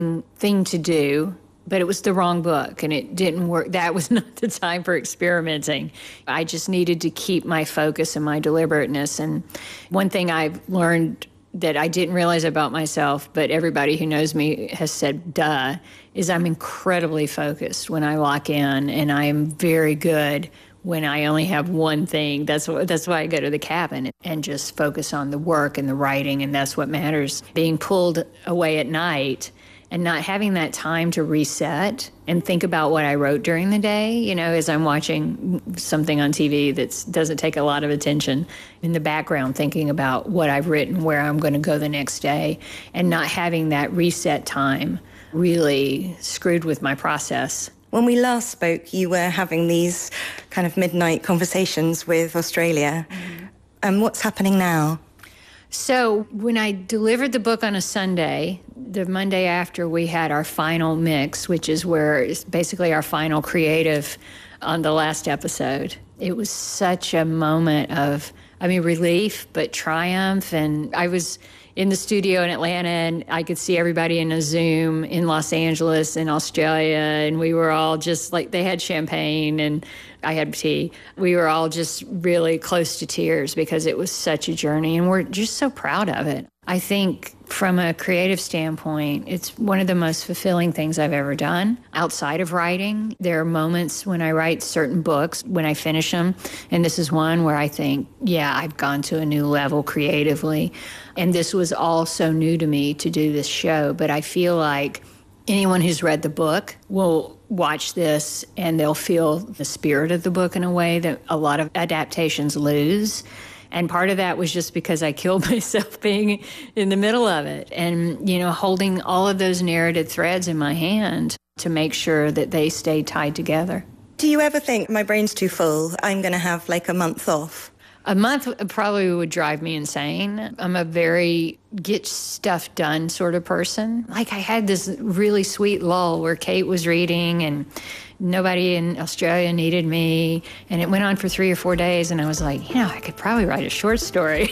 thing to do, but it was the wrong book and it didn't work. That was not the time for experimenting. I just needed to keep my focus and my deliberateness. And one thing I've learned that I didn't realize about myself, but everybody who knows me has said, duh, is I'm incredibly focused when I lock in, and I am very good when I only have one thing. That's why I go to the cabin and just focus on the work and the writing, and that's what matters. Being pulled away at night and not having that time to reset and think about what I wrote during the day, you know, as I'm watching something on TV that doesn't take a lot of attention, in the background thinking about what I've written, where I'm going to go the next day, and not having that reset time really screwed with my process. When we last spoke, you were having these kind of midnight conversations with Australia. What's happening now? So when I delivered the book on a Sunday, the Monday after, we had our final mix, which is where it's basically our final creative on the last episode. It was such a moment of, relief, but triumph. And I was in the studio in Atlanta, and I could see everybody in a Zoom in Los Angeles and Australia, and we were all just like, they had champagne and I had tea. We were all just really close to tears because it was such a journey, and we're just so proud of it. I think from a creative standpoint, it's one of the most fulfilling things I've ever done outside of writing. There are moments when I write certain books, when I finish them, and this is one where I think, yeah, I've gone to a new level creatively. And this was all so new to me to do this show, but I feel like anyone who's read the book will watch this and they'll feel the spirit of the book in a way that a lot of adaptations lose. And part of that was just because I killed myself being in the middle of it and, holding all of those narrative threads in my hand to make sure that they stay tied together. Do you ever think, my brain's too full, I'm going to have like a month off? A month probably would drive me insane. I'm a very get stuff done sort of person. Like I had this really sweet lull where Kate was reading and nobody in Australia needed me. And it went on for 3 or 4 days. And I was like, I could probably write a short story.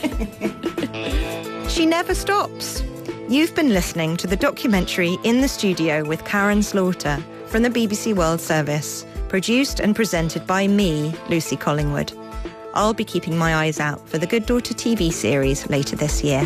She never stops. You've been listening to the documentary In the Studio with Karen Slaughter from the BBC World Service, produced and presented by me, Lucy Collingwood. I'll be keeping my eyes out for the Good Daughter TV series later this year.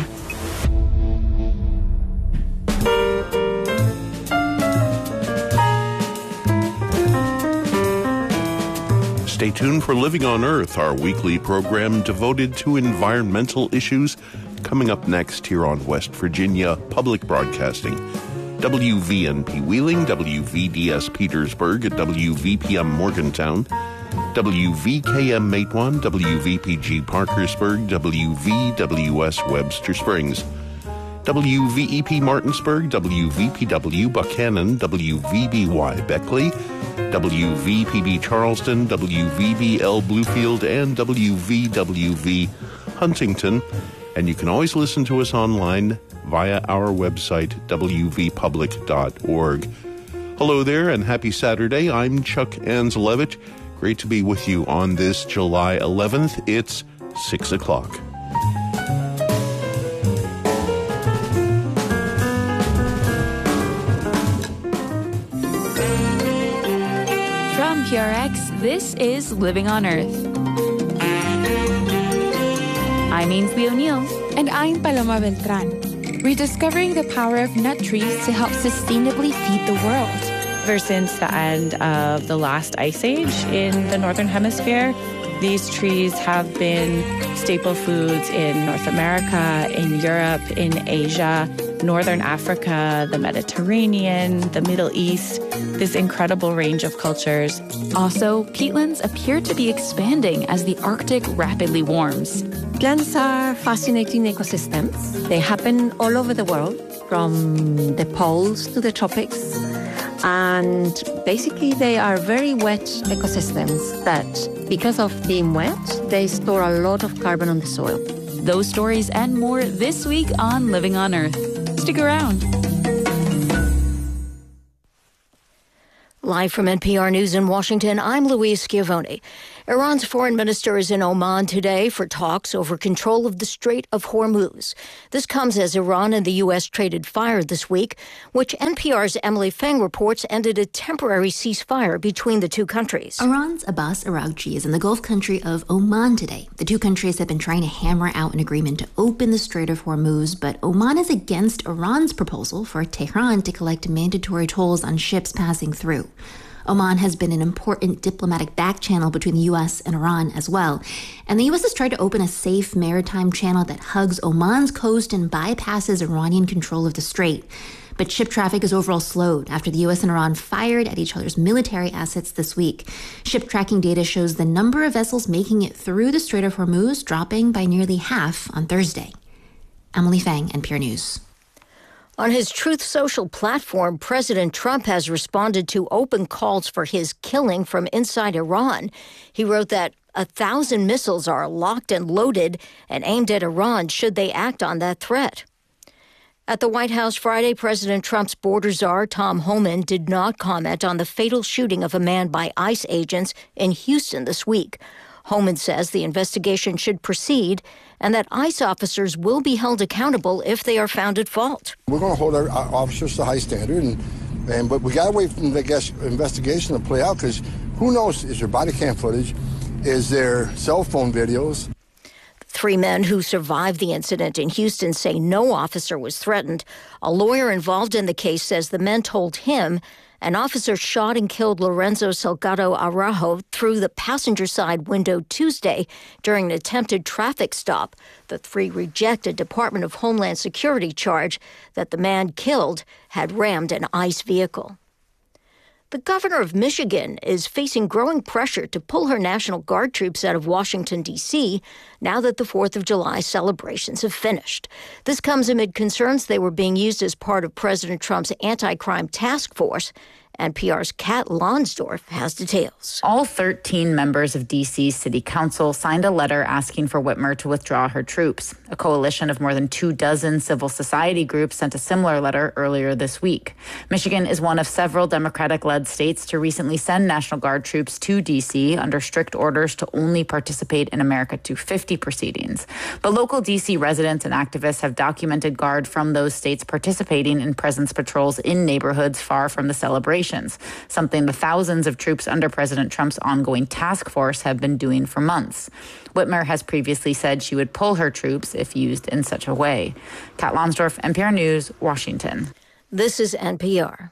Stay tuned for Living on Earth, our weekly program devoted to environmental issues, coming up next here on West Virginia Public Broadcasting. WVNP Wheeling, WVDS Petersburg, WVPM Morgantown, WVKM Matewan, WVPG Parkersburg, WVWS Webster Springs, WVEP Martinsburg, WVPW Buchanan, WVBY Beckley, WVPB Charleston, WVBL Bluefield, and WVWV Huntington. And you can always listen to us online via our website, wvpublic.org. Hello there, and happy Saturday. I'm Chuck Anzelevich. Great to be with you on this July 11th. It's 6 o'clock. From PRX, this is Living on Earth. I'm Ainsley O'Neill. And I'm Paloma Beltran. Rediscovering the power of nut trees to help sustainably feed the world. Ever since the end of the last ice age in the Northern Hemisphere, these trees have been staple foods in North America, in Europe, in Asia, Northern Africa, the Mediterranean, the Middle East, this incredible range of cultures. Also, peatlands appear to be expanding as the Arctic rapidly warms. Plants are fascinating ecosystems. They happen all over the world, from the poles to the tropics. And basically, they are very wet ecosystems that, because of being wet, they store a lot of carbon on the soil. Those stories and more this week on Living on Earth. Stick around. Live from NPR News in Washington, I'm Louise Schiavone. Iran's foreign minister is in Oman today for talks over control of the Strait of Hormuz. This comes as Iran and the U.S. traded fire this week, which NPR's Emily Feng reports ended a temporary ceasefire between the two countries. Iran's Abbas Araghchi is in the Gulf country of Oman today. The two countries have been trying to hammer out an agreement to open the Strait of Hormuz, but Oman is against Iran's proposal for Tehran to collect mandatory tolls on ships passing through. Oman has been an important diplomatic back channel between the U.S. and Iran as well. And the U.S. has tried to open a safe maritime channel that hugs Oman's coast and bypasses Iranian control of the strait. But ship traffic is overall slowed after the U.S. and Iran fired at each other's military assets this week. Ship tracking data shows the number of vessels making it through the Strait of Hormuz dropping by nearly half on Thursday. Emily Feng, NPR News. On his Truth Social platform, President Trump has responded to open calls for his killing from inside Iran. He wrote that 1,000 missiles are locked and loaded and aimed at Iran should they act on that threat. At the White House Friday, President Trump's border czar, Tom Homan, did not comment on the fatal shooting of a man by ICE agents in Houston this week. Homan says the investigation should proceed and that ICE officers will be held accountable if they are found at fault. We're going to hold our officers to a high standard, but we got to wait for the investigation to play out, because who knows, is there body cam footage? Is there cell phone videos? 3 men who survived the incident in Houston say no officer was threatened. A lawyer involved in the case says the men told him an officer shot and killed Lorenzo Salgado Araujo through the passenger side window Tuesday during an attempted traffic stop. The 3 reject a Department of Homeland Security charge that the man killed had rammed an ICE vehicle. The governor of Michigan is facing growing pressure to pull her National Guard troops out of Washington, D.C., now that the 4th of July celebrations have finished. This comes amid concerns they were being used as part of President Trump's anti-crime task force. NPR's Kat Lonsdorf has details. All 13 members of D.C.'s city council signed a letter asking for Whitmer to withdraw her troops. A coalition of more than 24 civil society groups sent a similar letter earlier this week. Michigan is one of several Democratic-led states to recently send National Guard troops to D.C. under strict orders to only participate in America 250 proceedings. But local D.C. residents and activists have documented Guard from those states participating in presence patrols in neighborhoods far from the celebration. Something the thousands of troops under President Trump's ongoing task force have been doing for months. Whitmer has previously said she would pull her troops if used in such a way. Kat Lonsdorf, NPR News, Washington. This is NPR.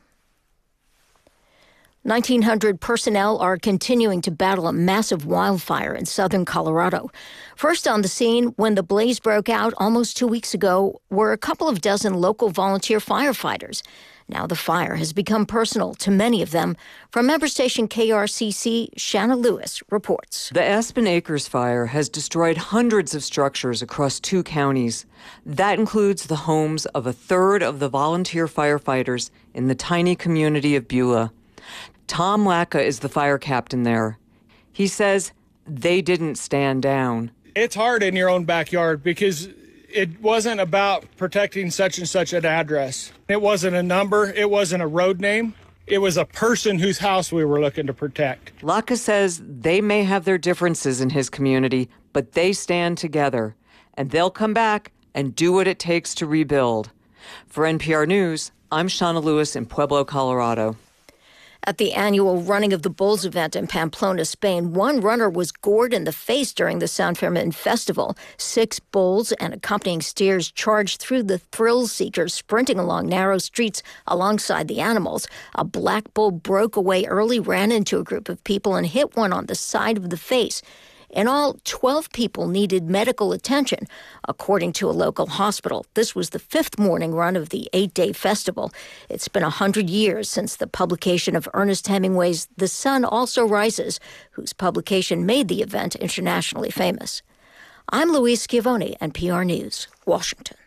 1,900 personnel are continuing to battle a massive wildfire in southern Colorado. First on the scene when the blaze broke out almost 2 weeks ago were a couple of dozen local volunteer firefighters. Now the fire has become personal to many of them. From member station KRCC, Shanna Lewis reports. The Aspen Acres fire has destroyed hundreds of structures across 2 counties. That includes the homes of a third of the volunteer firefighters in the tiny community of Beulah. Tom Lacka is the fire captain there. He says they didn't stand down. It's hard in your own backyard because it wasn't about protecting such and such an address. It wasn't a number. It wasn't a road name. It was a person whose house we were looking to protect. Lacka says they may have their differences in his community, but they stand together, and they'll come back and do what it takes to rebuild. For NPR News, I'm Shauna Lewis in Pueblo, Colorado. At the annual Running of the Bulls event in Pamplona, Spain, one runner was gored in the face during the San Fermin Festival. 6 bulls and accompanying steers charged through the thrill seekers, sprinting along narrow streets alongside the animals. A black bull broke away early, ran into a group of people, and hit one on the side of the face. In all, 12 people needed medical attention, according to a local hospital. This was the 5th morning run of the 8-day festival. It's been 100 years since the publication of Ernest Hemingway's The Sun Also Rises, whose publication made the event internationally famous. I'm Louise Schiavone, NPR News, Washington.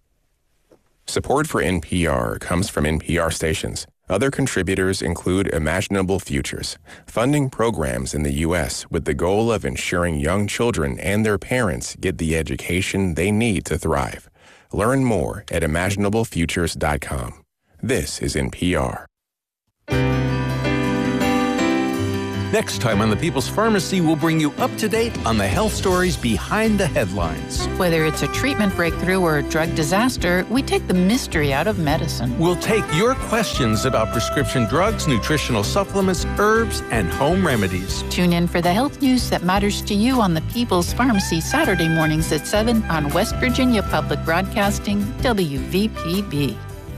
Support for NPR comes from NPR stations. Other contributors include Imaginable Futures, funding programs in the U.S. with the goal of ensuring young children and their parents get the education they need to thrive. Learn more at imaginablefutures.com. This is NPR. Next time on The People's Pharmacy, we'll bring you up to date on the health stories behind the headlines. Whether it's a treatment breakthrough or a drug disaster, we take the mystery out of medicine. We'll take your questions about prescription drugs, nutritional supplements, herbs, and home remedies. Tune in for the health news that matters to you on The People's Pharmacy Saturday mornings at 7 on West Virginia Public Broadcasting, WVPB.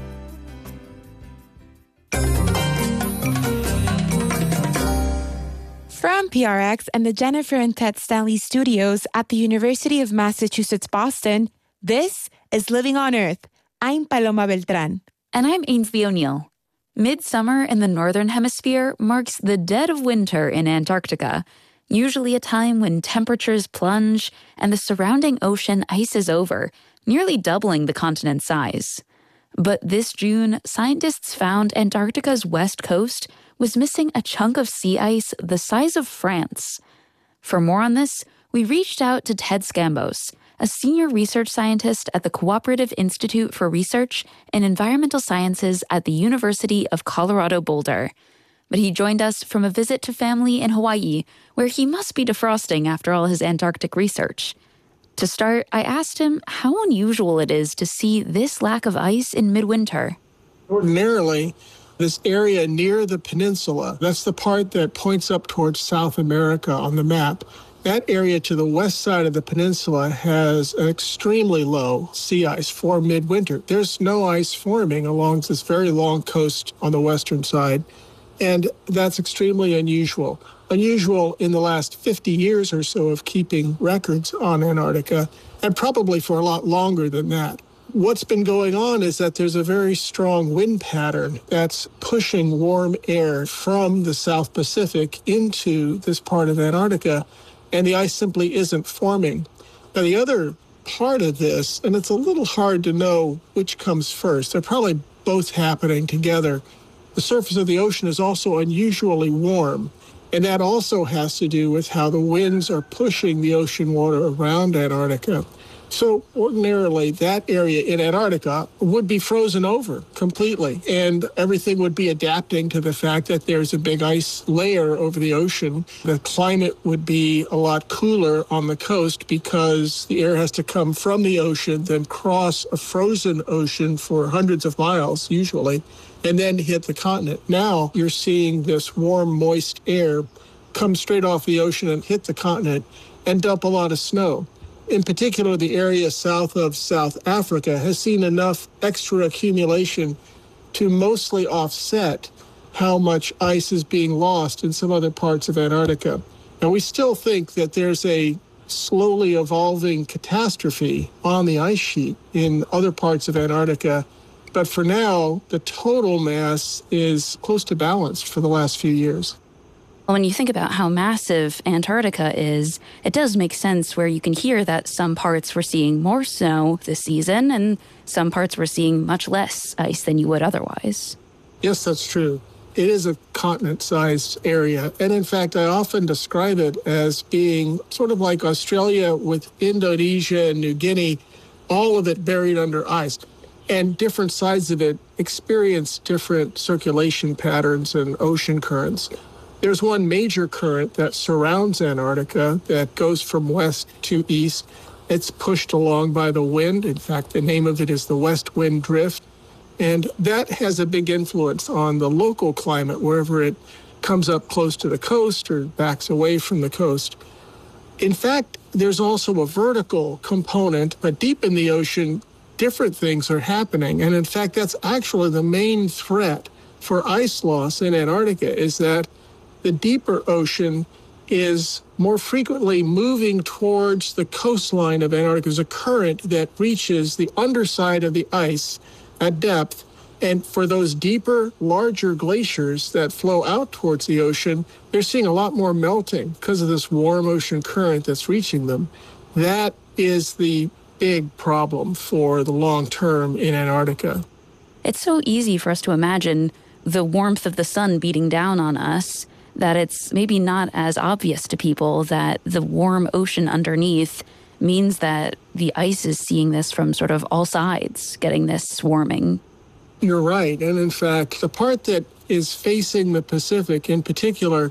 From PRX and the Jennifer and Ted Stanley studios at the University of Massachusetts, Boston, this is Living on Earth. I'm Paloma Beltran. And I'm Ainsley O'Neill. Midsummer in the Northern Hemisphere marks the dead of winter in Antarctica, usually a time when temperatures plunge and the surrounding ocean ices over, nearly doubling the continent's size. But this June, scientists found Antarctica's west coast was missing a chunk of sea ice the size of France. For more on this, we reached out to Ted Scambos, a senior research scientist at the Cooperative Institute for Research in Environmental Sciences at the University of Colorado Boulder. But he joined us from a visit to family in Hawaii, where he must be defrosting after all his Antarctic research. To start, I asked him how unusual it is to see this lack of ice in midwinter. Ordinarily, this area near the peninsula, that's the part that points up towards South America on the map. That area to the west side of the peninsula has an extremely low sea ice for midwinter. There's no ice forming along this very long coast on the western side, and that's extremely unusual. Unusual in the last 50 years or so of keeping records on Antarctica, and probably for a lot longer than that. What's been going on is that there's a very strong wind pattern that's pushing warm air from the South Pacific into this part of Antarctica, and the ice simply isn't forming. Now, the other part of this, and it's a little hard to know which comes first, they're probably both happening together. The surface of the ocean is also unusually warm, and that also has to do with how the winds are pushing the ocean water around Antarctica. So ordinarily, that area in Antarctica would be frozen over completely, and everything would be adapting to the fact that there's a big ice layer over the ocean. The climate would be a lot cooler on the coast because the air has to come from the ocean, then cross a frozen ocean for hundreds of miles, usually, and then hit the continent. Now you're seeing this warm, moist air come straight off the ocean and hit the continent and dump a lot of snow. In particular, the area south of South Africa has seen enough extra accumulation to mostly offset how much ice is being lost in some other parts of Antarctica. And we still think that there's a slowly evolving catastrophe on the ice sheet in other parts of Antarctica. But for now, the total mass is close to balanced for the last few years. When you think about how massive Antarctica is, it does make sense where you can hear that some parts we're seeing more snow this season and some parts we're seeing much less ice than you would otherwise. Yes, that's true. It is a continent-sized area. And in fact, I often describe it as being sort of like Australia with Indonesia and New Guinea, all of it buried under ice. And different sides of it experience different circulation patterns and ocean currents. There's one major current that surrounds Antarctica that goes from west to east. It's pushed along by the wind. In fact, the name of it is the West Wind Drift. And that has a big influence on the local climate wherever it comes up close to the coast or backs away from the coast. In fact, there's also a vertical component, but deep in the ocean, different things are happening. And in fact, that's actually the main threat for ice loss in Antarctica, is that the deeper ocean is more frequently moving towards the coastline of Antarctica. There's a current that reaches the underside of the ice at depth. And for those deeper, larger glaciers that flow out towards the ocean, they're seeing a lot more melting because of this warm ocean current that's reaching them. That is the big problem for the long term in Antarctica. It's so easy for us to imagine the warmth of the sun beating down on us that it's maybe not as obvious to people that the warm ocean underneath means that the ice is seeing this from sort of all sides, getting this warming. You're right. And in fact, the part that is facing the Pacific in particular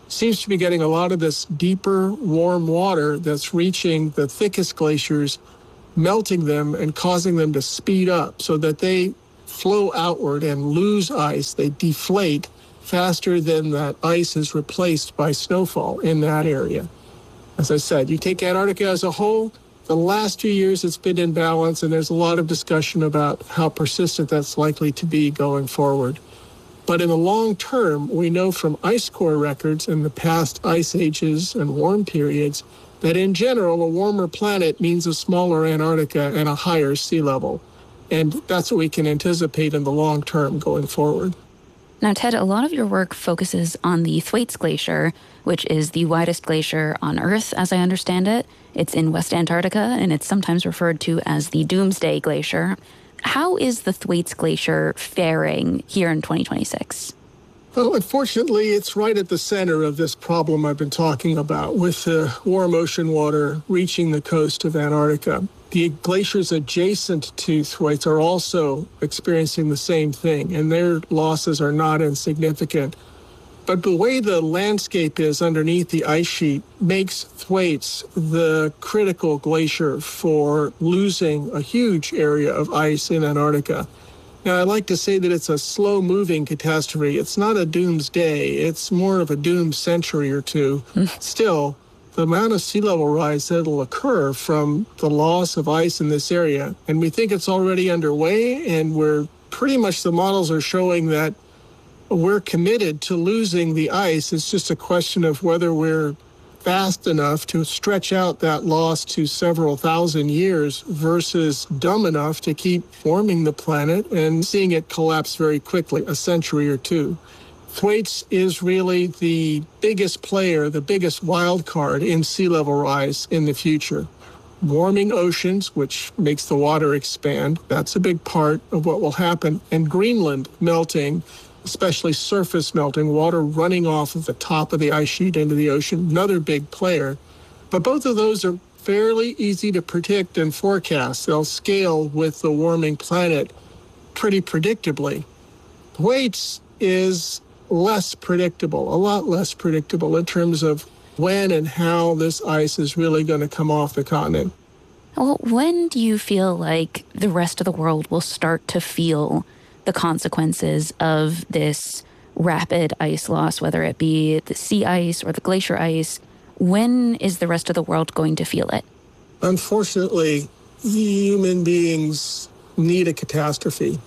seems to be getting a lot of this deeper, warm water that's reaching the thickest glaciers, melting them and causing them to speed up so that they flow outward and lose ice. They deflate faster than that ice is replaced by snowfall in that area. As I said, you take Antarctica as a whole, the last 2 years it's been in balance, and there's a lot of discussion about how persistent that's likely to be going forward. But in the long term, we know from ice core records in the past ice ages and warm periods that in general, a warmer planet means a smaller Antarctica and a higher sea level. And that's what we can anticipate in the long term going forward. Now, Ted, a lot of your work focuses on the Thwaites Glacier, which is the widest glacier on Earth, as I understand it. It's in West Antarctica, and it's sometimes referred to as the Doomsday Glacier. How is the Thwaites Glacier faring here in 2026? Well, unfortunately, it's right at the center of this problem I've been talking about with the warm ocean water reaching the coast of Antarctica. The glaciers adjacent to Thwaites are also experiencing the same thing, and their losses are not insignificant. But the way the landscape is underneath the ice sheet makes Thwaites the critical glacier for losing a huge area of ice in Antarctica. Now, I like to say that it's a slow-moving catastrophe. It's not a doomsday. It's more of a doom century or two. Still, the amount of sea level rise that will occur from the loss of ice in this area, and we think it's already underway, and we're pretty much, the models are showing that we're committed to losing the ice. It's just a question of whether we're fast enough to stretch out that loss to several thousand years versus dumb enough to keep warming the planet and seeing it collapse very quickly, a century or two. Thwaites is really the biggest player, the biggest wild card in sea level rise in the future. Warming oceans, which makes the water expand, that's a big part of what will happen. And Greenland melting, especially surface melting, water running off of the top of the ice sheet into the ocean, another big player. But both of those are fairly easy to predict and forecast. They'll scale with the warming planet pretty predictably. Thwaites is less predictable, a lot less predictable in terms of when and how this ice is really going to come off the continent. Well, when do you feel like the rest of the world will start to feel the consequences of this rapid ice loss, whether it be the sea ice or the glacier ice? When is the rest of the world going to feel it? Unfortunately, human beings need a catastrophe.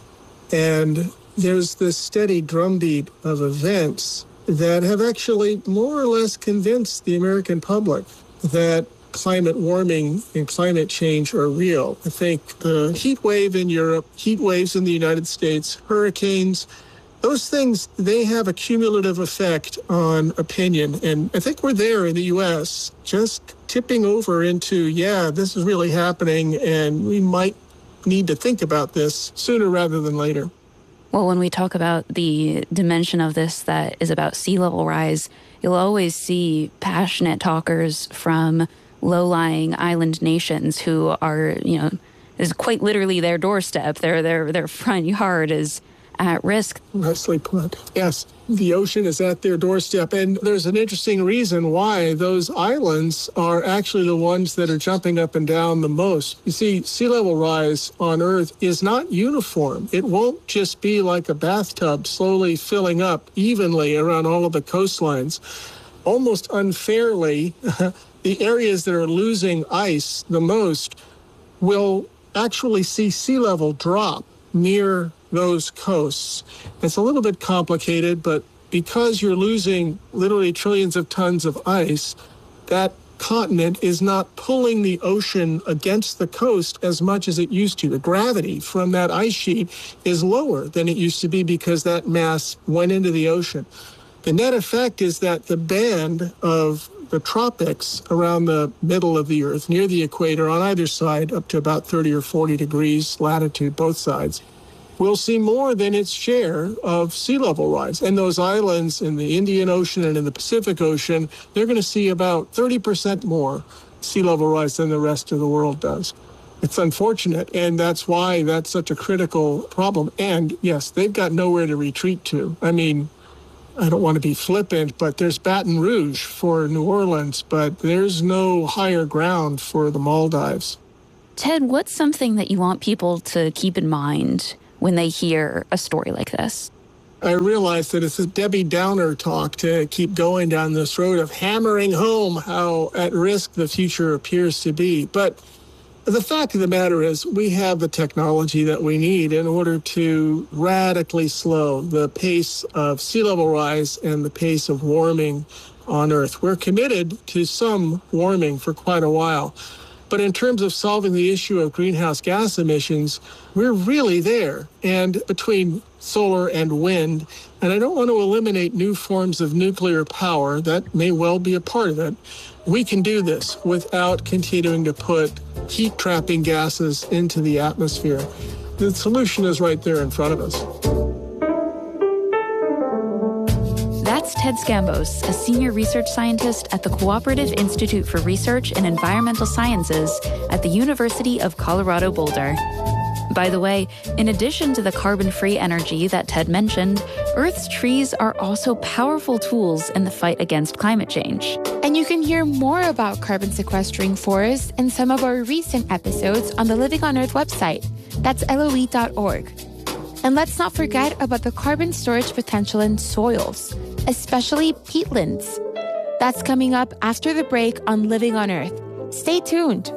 And there's this steady drumbeat of events that have actually more or less convinced the American public that climate warming and climate change are real. I think the heat wave in Europe, heat waves in the United States, hurricanes, those things, they have a cumulative effect on opinion. And I think we're there in the U.S., just tipping over into, yeah, this is really happening, and we might need to think about this sooner rather than later. Well, when we talk about the dimension of this that is about sea level rise, you'll always see passionate talkers from low-lying island nations who are, is quite literally their doorstep. Their front yard is at risk. Nicely put. Yes, the ocean is at their doorstep. And there's an interesting reason why those islands are actually the ones that are jumping up and down the most. You see, sea level rise on Earth is not uniform. It won't just be like a bathtub slowly filling up evenly around all of the coastlines. Almost unfairly, the areas that are losing ice the most will actually see sea level drop near those coasts. It's a little bit complicated, but because you're losing literally trillions of tons of ice, that continent is not pulling the ocean against the coast as much as it used to. The gravity from that ice sheet is lower than it used to be because that mass went into the ocean. The net effect is that the band of the tropics around the middle of the Earth, near the equator on either side, up to about 30 or 40 degrees latitude, both sides, will see more than its share of sea level rise. And those islands in the Indian Ocean and in the Pacific Ocean, they're going to see about 30% more sea level rise than the rest of the world does. It's unfortunate, and that's why that's such a critical problem. And yes, they've got nowhere to retreat to. I mean, I don't want to be flippant, but there's Baton Rouge for New Orleans, but there's no higher ground for the Maldives. Ted, what's something that you want people to keep in mind when they hear a story like this? I realize that it's a Debbie Downer talk to keep going down this road of hammering home how at risk the future appears to be. But the fact of the matter is we have the technology that we need in order to radically slow the pace of sea level rise and the pace of warming on Earth. We're committed to some warming for quite a while. But in terms of solving the issue of greenhouse gas emissions, we're really there. And between solar and wind, and I don't want to eliminate new forms of nuclear power, that may well be a part of it, we can do this without continuing to put heat-trapping gases into the atmosphere. The solution is right there in front of us. That's Ted Scambos, a senior research scientist at the Cooperative Institute for Research in Environmental Sciences at the University of Colorado Boulder. By the way, in addition to the carbon-free energy that Ted mentioned, Earth's trees are also powerful tools in the fight against climate change. And you can hear more about carbon sequestering forests in some of our recent episodes on the Living on Earth website. That's LOE.org. And let's not forget about the carbon storage potential in soils, especially peatlands. That's coming up after the break on Living on Earth. Stay tuned.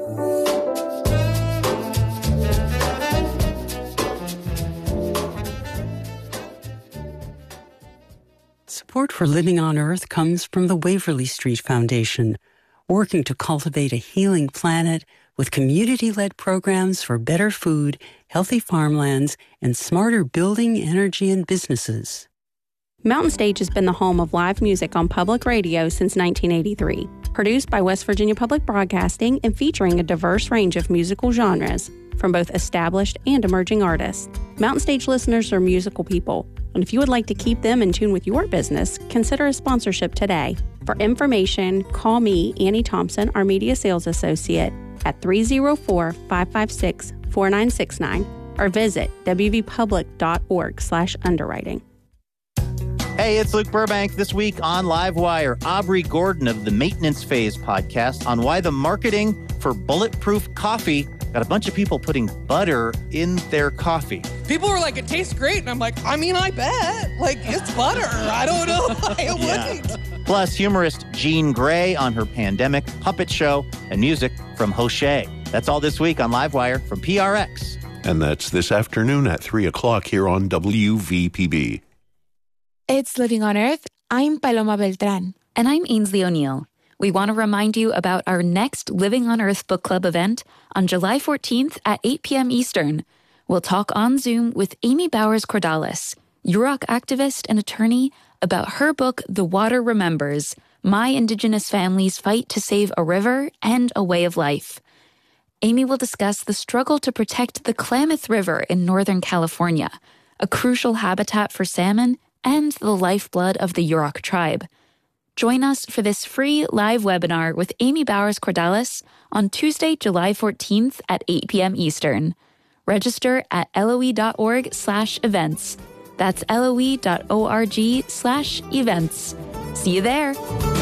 Support for Living on Earth comes from the Waverly Street Foundation, working to cultivate a healing planet with community-led programs for better food, healthy farmlands, and smarter building, energy, and businesses. Mountain Stage has been the home of live music on public radio since 1983. Produced by West Virginia Public Broadcasting and featuring a diverse range of musical genres from both established and emerging artists. Mountain Stage listeners are musical people, and if you would like to keep them in tune with your business, consider a sponsorship today. For information, call me, Annie Thompson, our media sales associate, at 304-556-4969 or visit wvpublic.org/underwriting. Hey, it's Luke Burbank. This week on Livewire, Aubrey Gordon of the Maintenance Phase podcast on why the marketing for Bulletproof coffee got a bunch of people putting butter in their coffee. People were like, it tastes great. And I'm like, I mean, I bet. Like, it's butter. I don't know why it wouldn't. Plus, humorist Jean Grey on her pandemic puppet show and music from Hochet. That's all this week on Livewire from PRX. And that's this afternoon at 3 o'clock here on WVPB. It's Living on Earth. I'm Paloma Beltran. And I'm Ainsley O'Neill. We want to remind you about our next Living on Earth book club event on July 14th at 8 p.m. Eastern. We'll talk on Zoom with Amy Bowers-Cordalis, Yurok activist and attorney, about her book, The Water Remembers, My Indigenous Family's Fight to Save a River and a Way of Life. Amy will discuss the struggle to protect the Klamath River in Northern California, a crucial habitat for salmon and the lifeblood of the Yurok tribe. Join us for this free live webinar with Amy Bowers-Cordalis on Tuesday, July 14th at 8 p.m. Eastern. Register at LOE.org/events. That's LOE.org/events. See you there.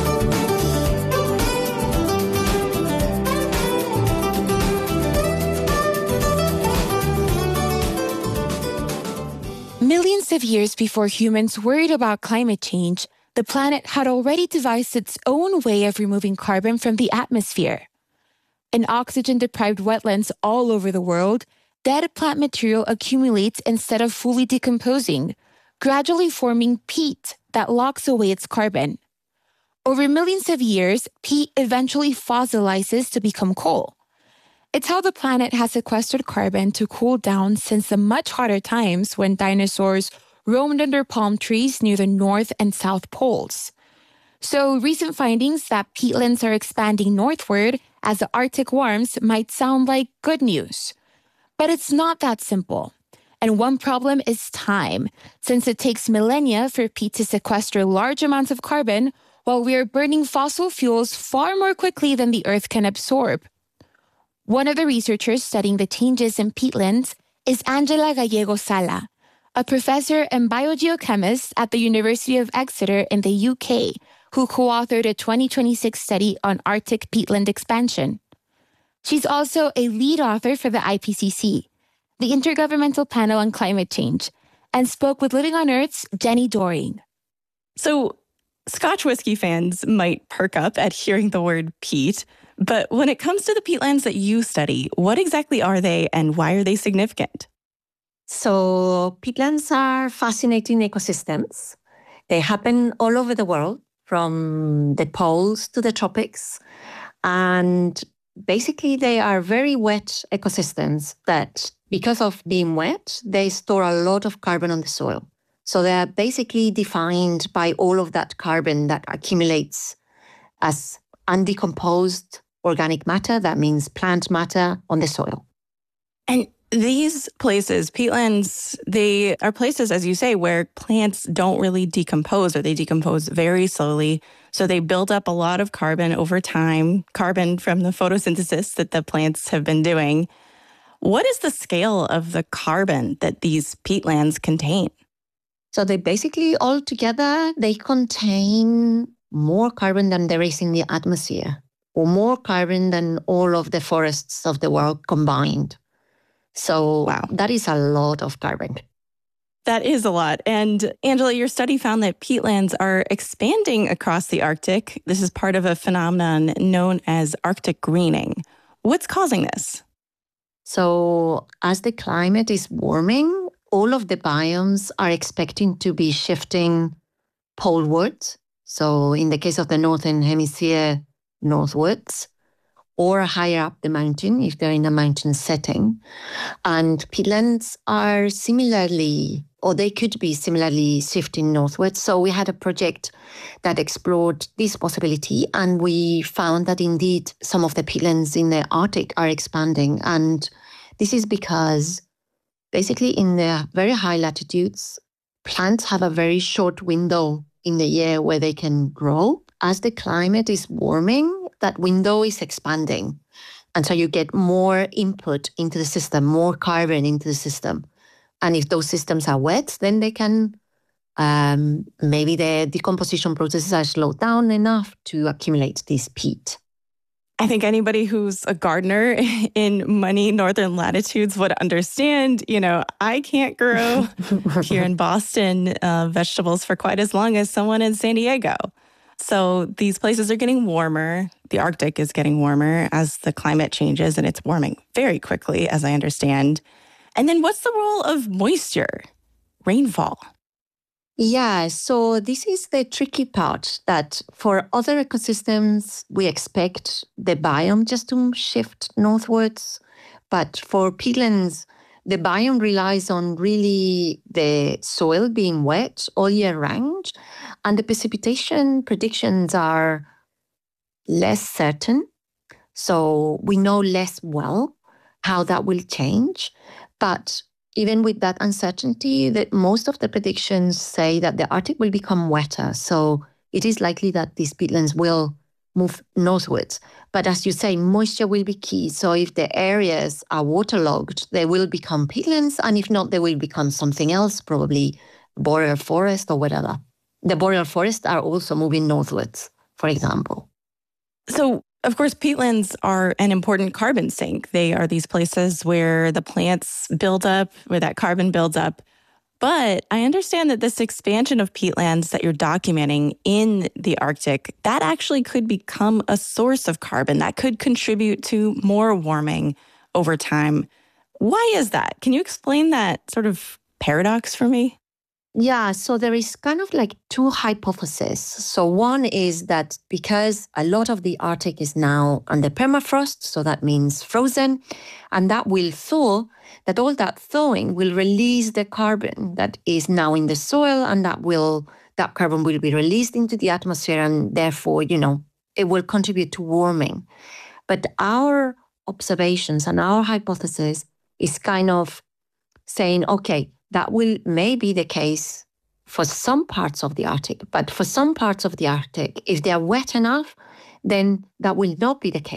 Millions of years before humans worried about climate change, the planet had already devised its own way of removing carbon from the atmosphere. In oxygen-deprived wetlands all over the world, dead plant material accumulates instead of fully decomposing, gradually forming peat that locks away its carbon. Over millions of years, peat eventually fossilizes to become coal. It's how the planet has sequestered carbon to cool down since the much hotter times when dinosaurs roamed under palm trees near the North and South Poles. So recent findings that peatlands are expanding northward as the Arctic warms might sound like good news. But it's not that simple. And one problem is time, since it takes millennia for peat to sequester large amounts of carbon while we are burning fossil fuels far more quickly than the Earth can absorb. One of the researchers studying the changes in peatlands is Angela Gallego Sala, a professor and biogeochemist at the University of Exeter in the UK, who co-authored a 2026 study on Arctic peatland expansion. She's also a lead author for the IPCC, the Intergovernmental Panel on Climate Change, and spoke with Living on Earth's Jenny Doring. So, Scotch whiskey fans might perk up at hearing the word peat, but when it comes to the peatlands that you study, what exactly are they and why are they significant? So peatlands are fascinating ecosystems. They happen all over the world, from the poles to the tropics. And basically, they are very wet ecosystems that, because of being wet, they store a lot of carbon on the soil. So they are basically defined by all of that carbon that accumulates as undecomposed organic matter, that means plant matter, on the soil. And these places, peatlands, they are places, as you say, where plants don't really decompose, or they decompose very slowly. So they build up a lot of carbon over time, carbon from the photosynthesis that the plants have been doing. What is the scale of the carbon that these peatlands contain? So they basically, all together, they contain more carbon than there is in the atmosphere, or more carbon than all of the forests of the world combined. So wow, that is a lot of carbon. That is a lot. And Angela, your study found that peatlands are expanding across the Arctic. This is part of a phenomenon known as Arctic greening. What's causing this? So as the climate is warming, all of the biomes are expecting to be shifting polewards. So in the case of the Northern Hemisphere, northwards, or higher up the mountain if they're in a mountain setting. And peatlands are similarly, or they could be similarly shifting northwards. So we had a project that explored this possibility, and we found that indeed some of the peatlands in the Arctic are expanding. And this is because basically in the very high latitudes, plants have a very short window in the year where they can grow. As the climate is warming, that window is expanding. And so you get more input into the system, more carbon into the system. And if those systems are wet, then they can, maybe the decomposition processes are slowed down enough to accumulate this peat. I think anybody who's a gardener in many northern latitudes would understand, I can't grow here in Boston vegetables for quite as long as someone in San Diego. So these places are getting warmer. The Arctic is getting warmer as the climate changes, and it's warming very quickly, as I understand. And then what's the role of moisture, rainfall? Yeah, so this is the tricky part, that for other ecosystems, we expect the biome just to shift northwards. But for peatlands, the biome relies on really the soil being wet all year round, and the precipitation predictions are less certain. So we know less well how that will change. But even with that uncertainty, that most of the predictions say that the Arctic will become wetter. So it is likely that these peatlands will move northwards. But as you say, moisture will be key. So if the areas are waterlogged, they will become peatlands. And if not, they will become something else, probably boreal forest or whatever. The boreal forests are also moving northwards, for example. So, of course, peatlands are an important carbon sink. They are these places where the plants build up, where that carbon builds up. But I understand that this expansion of peatlands that you're documenting in the Arctic, that actually could become a source of carbon that could contribute to more warming over time. Why is that? Can you explain that sort of paradox for me? Yeah, so there is kind of like two hypotheses. So one is that because a lot of the Arctic is now under permafrost, so that means frozen, and that will thaw, that all that thawing will release the carbon that is now in the soil, and that carbon will be released into the atmosphere, and therefore, it will contribute to warming. But our observations and our hypothesis is kind of saying, okay, that will may be the case for some parts of the Arctic, but for some parts of the Arctic, if they are wet enough, then that will not be the case.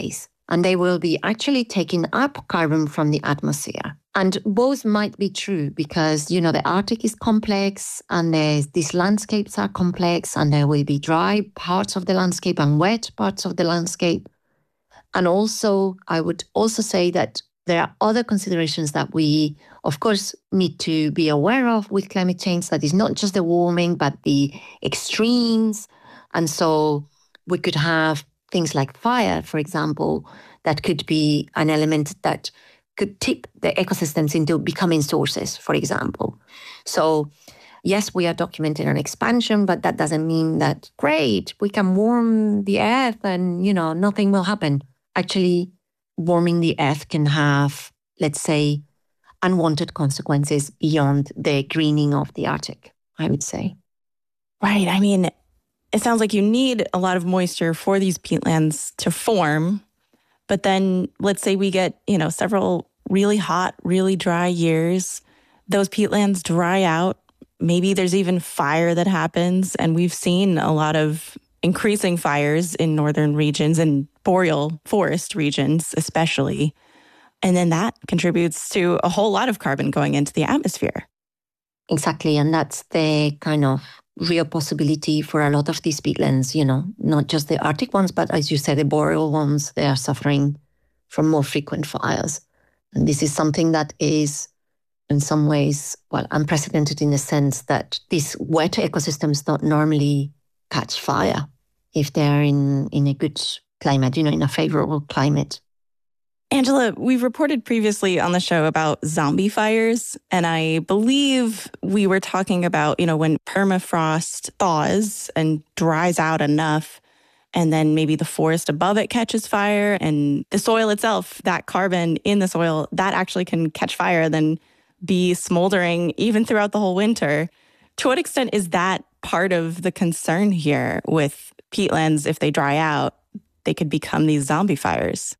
and they will be actually taking up carbon from the atmosphere. And both might be true because, the Arctic is complex and these landscapes are complex, and there will be dry parts of the landscape and wet parts of the landscape. And also, I would also say that there are other considerations that we, of course, need to be aware of with climate change. That is not just the warming, but the extremes. And so we could have things like fire, for example, that could be an element that could tip the ecosystems into becoming sources, for example. So yes, we are documenting an expansion, but that doesn't mean that, great, we can warm the earth and, nothing will happen. Actually, warming the earth can have, let's say, unwanted consequences beyond the greening of the Arctic, I would say. Right. I mean, it sounds like you need a lot of moisture for these peatlands to form. But then let's say we get, several really hot, really dry years. Those peatlands dry out. Maybe there's even fire that happens. And we've seen a lot of increasing fires in northern regions and boreal forest regions especially. And then that contributes to a whole lot of carbon going into the atmosphere. Exactly. And that's the kind of real possibility for a lot of these peatlands, not just the Arctic ones, but as you said, the boreal ones, they are suffering from more frequent fires. And this is something that is in some ways, unprecedented in the sense that these wet ecosystems don't normally catch fire if they're in a good climate, in a favorable climate. Angela, we've reported previously on the show about zombie fires, and I believe we were talking about, when permafrost thaws and dries out enough, and then maybe the forest above it catches fire, and the soil itself, that carbon in the soil, that actually can catch fire and then be smoldering even throughout the whole winter. To what extent is that part of the concern here with peatlands? If they dry out, they could become these zombie fires.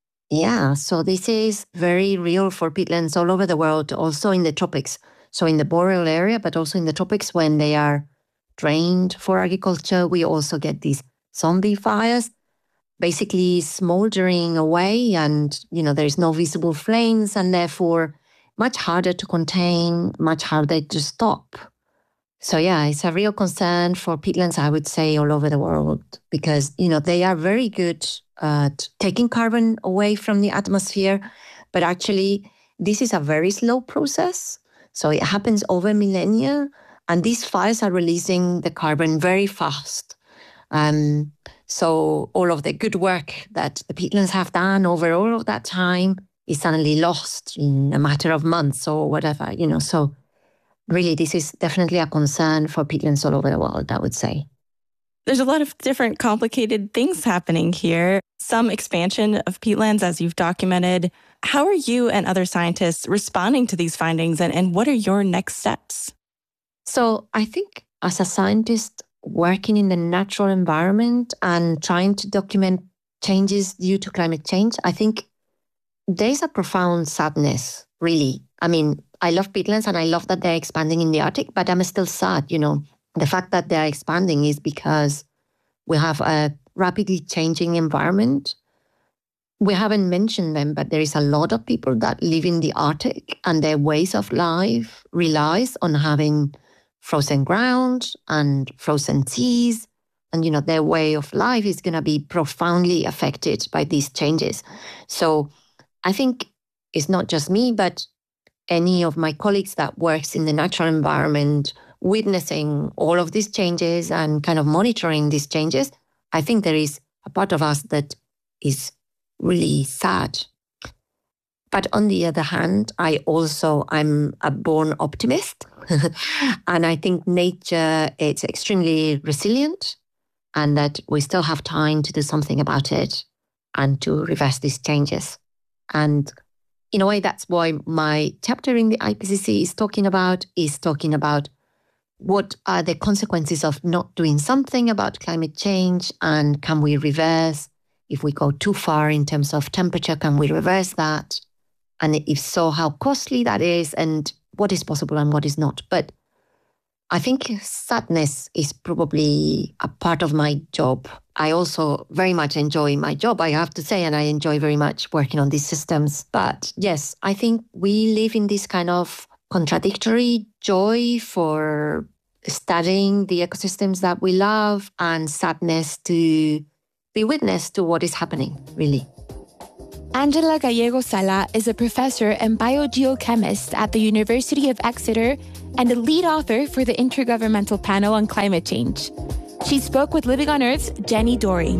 Yeah, so this is very real for peatlands all over the world, also in the tropics. So in the boreal area, but also in the tropics, when they are drained for agriculture, we also get these zombie fires, basically smoldering away, and, there's no visible flames, and therefore much harder to contain, much harder to stop. So yeah, it's a real concern for peatlands, I would say, all over the world, because, they are very good at taking carbon away from the atmosphere. But actually, this is a very slow process. So it happens over millennia, and these fires are releasing the carbon very fast. So all of the good work that the peatlands have done over all of that time is suddenly lost in a matter of months or whatever, So really, this is definitely a concern for peatlands all over the world, I would say. There's a lot of different complicated things happening here. Some expansion of peatlands, as you've documented. How are you and other scientists responding to these findings, and what are your next steps? So I think as a scientist working in the natural environment and trying to document changes due to climate change, I think there's a profound sadness, really. I mean, I love peatlands and I love that they're expanding in the Arctic, but I'm still sad, The fact that they're expanding is because we have a rapidly changing environment. We haven't mentioned them, but there is a lot of people that live in the Arctic, and their ways of life relies on having frozen ground and frozen seas. And, their way of life is going to be profoundly affected by these changes. So I think it's not just me, but any of my colleagues that works in the natural environment, witnessing all of these changes and kind of monitoring these changes, I think there is a part of us that is really sad. But on the other hand, I'm a born optimist. And I think nature is extremely resilient, and that we still have time to do something about it and to reverse these changes. And in a way, that's why my chapter in the IPCC is talking about what are the consequences of not doing something about climate change, and can we reverse? If we go too far in terms of temperature, can we reverse that? And if so, how costly that is, and what is possible and what is not. But I think sadness is probably a part of my job. I also very much enjoy my job, I have to say, and I enjoy very much working on these systems. But yes, I think we live in this kind of contradictory joy for studying the ecosystems that we love and sadness to be witness to what is happening, really. Angela Gallego Sala is a professor and biogeochemist at the University of Exeter and a lead author for the Intergovernmental Panel on Climate Change. She spoke with Living on Earth's Jenny Dory.